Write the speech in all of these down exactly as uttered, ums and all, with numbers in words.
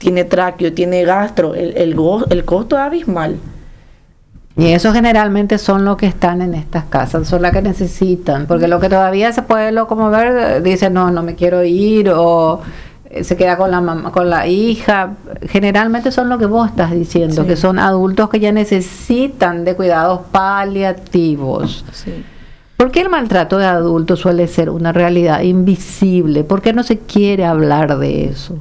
tiene tráqueo, tiene gastro, el, el, go- el costo es abismal. Y eso generalmente son los que están en estas casas, son las que necesitan, porque lo que todavía se puede locomover, dice no, no me quiero ir, o se queda con la mamá, con la hija. Generalmente son lo que vos estás diciendo, Sí. que son adultos que ya necesitan de cuidados paliativos. Sí. ¿Por qué el maltrato de adultos suele ser una realidad invisible? ¿Por qué no se quiere hablar de eso?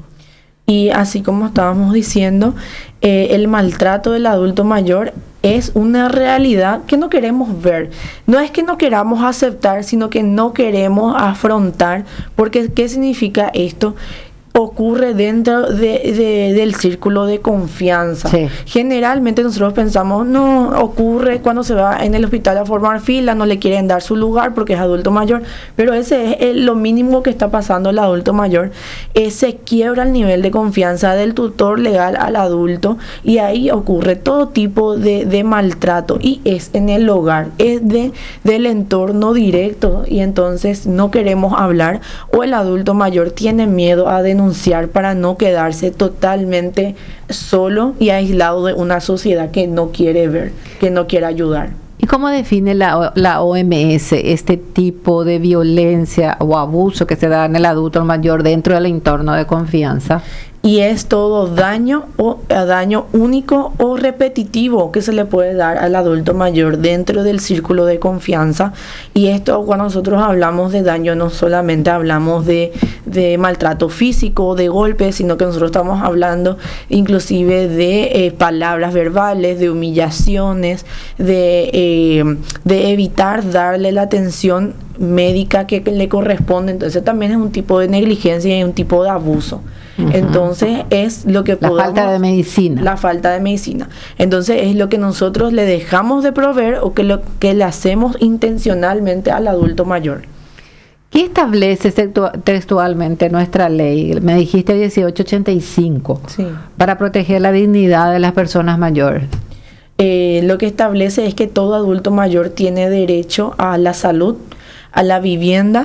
Y así como estábamos diciendo, eh, el maltrato del adulto mayor es una realidad que no queremos ver. No es que no queramos aceptar, sino que no queremos afrontar. Porque, ¿qué significa esto? Ocurre dentro de, de, del círculo de confianza. Sí. Generalmente nosotros pensamos, no, ocurre cuando se va en el hospital a formar fila, no le quieren dar su lugar porque es adulto mayor, pero ese es el, lo mínimo que está pasando el adulto mayor. Eh, se quiebra el nivel de confianza del tutor legal al adulto y ahí ocurre todo tipo de, de maltrato, y es en el hogar, es de, del entorno directo, y entonces no queremos hablar, o el adulto mayor tiene miedo a denunciar para no quedarse totalmente solo y aislado de una sociedad que no quiere ver, que no quiere ayudar. ¿Y cómo define la, la O M S este tipo de violencia o abuso que se da en el adulto mayor dentro del entorno de confianza? Y es todo daño o daño único o repetitivo que se le puede dar al adulto mayor dentro del círculo de confianza. Y esto, cuando nosotros hablamos de daño, no solamente hablamos de, de maltrato físico, de golpes, sino que nosotros estamos hablando inclusive de eh, palabras verbales, de humillaciones, de, eh, de evitar darle la atención médica que le corresponde. Entonces también es un tipo de negligencia y un tipo de abuso. Uh-huh. Entonces es lo que la podemos, falta de medicina. La falta de medicina. Entonces es lo que nosotros le dejamos de proveer o que lo que le hacemos intencionalmente al adulto mayor. ¿Qué establece textualmente nuestra ley? Me dijiste dieciocho ochenta y cinco. Sí. Para proteger la dignidad de las personas mayores. Eh, lo que establece es que todo adulto mayor tiene derecho a la salud, a la vivienda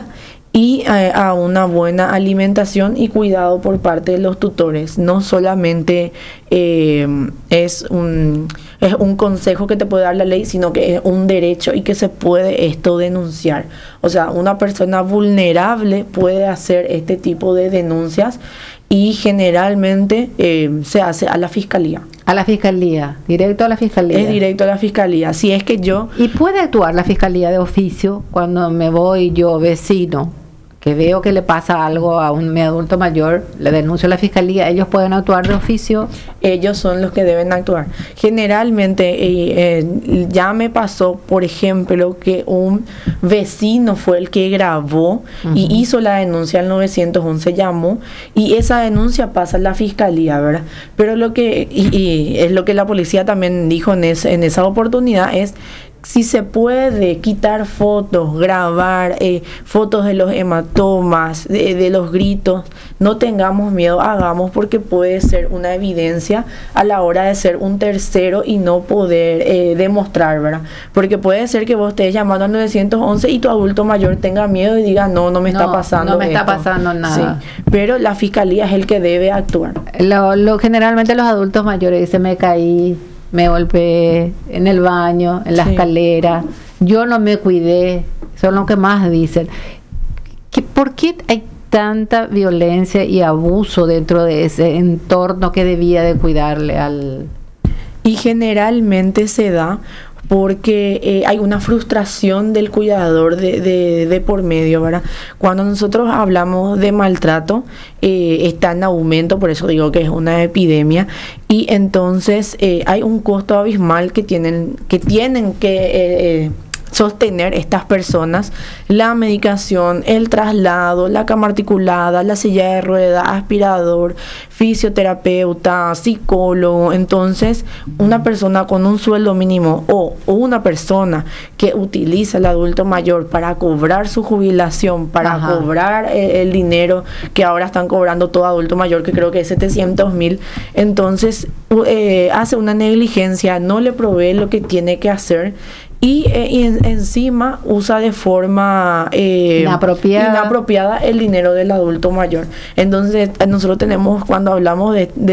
y a, a una buena alimentación y cuidado por parte de los tutores. No solamente eh, es un es un consejo que te puede dar la ley, sino que es un derecho y que se puede esto denunciar. O sea, una persona vulnerable puede hacer este tipo de denuncias y generalmente eh, se hace a la fiscalía. A la fiscalía, directo a la fiscalía. Es directo a la fiscalía. Si es que yo... ¿Y puede actuar la fiscalía de oficio cuando me voy yo, vecino, que veo que le pasa algo a un mi adulto mayor, le denuncio a la fiscalía, ellos pueden actuar de oficio? Ellos son los que deben actuar. Generalmente eh, eh, ya me pasó, por ejemplo, que un vecino fue el que grabó uh-huh. y hizo la denuncia al nueve once, llamó, y esa denuncia pasa a la fiscalía, ¿verdad? Pero lo que, y, y es lo que la policía también dijo en, ese, en esa oportunidad, es si se puede quitar fotos, grabar eh, fotos de los hematomas, de, de los gritos, no tengamos miedo, hagamos, porque puede ser una evidencia a la hora de ser un tercero y no poder eh, demostrar, ¿verdad? Porque puede ser que vos estés llamando al nueve once y tu adulto mayor tenga miedo y diga, no, no me no, está pasando No me esto. está pasando nada. Sí, pero la fiscalía es el que debe actuar. Lo, lo, generalmente los adultos mayores dicen, me caí, me golpeé en el baño, en la sí. escalera, yo no me cuidé, son lo que más dicen. ¿Qué, ¿Por qué hay tanta violencia y abuso dentro de ese entorno que debía de cuidarle al...? Y generalmente se da porque eh, hay una frustración del cuidador de, de, de por medio, ¿verdad? Cuando nosotros hablamos de maltrato, eh, está en aumento, por eso digo que es una epidemia, y entonces eh, hay un costo abismal que tienen que, tienen que eh, eh, sostener estas personas: la medicación, el traslado, la cama articulada, la silla de ruedas, aspirador, fisioterapeuta, psicólogo. Entonces, una persona con un sueldo mínimo o, o una persona que utiliza el adulto mayor para cobrar su jubilación, para Ajá. cobrar eh, el dinero que ahora están cobrando todo adulto mayor, que creo que es setecientos mil, entonces eh, hace una negligencia, no le provee lo que tiene que hacer. Y, eh, y en, encima usa de forma eh, inapropiada. inapropiada el dinero del adulto mayor. Entonces nosotros tenemos, cuando hablamos de, de